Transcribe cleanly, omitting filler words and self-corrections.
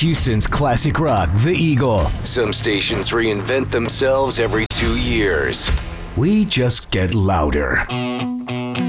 Houston's classic rock, The Eagle. Some stations reinvent themselves every 2 years. We just get louder.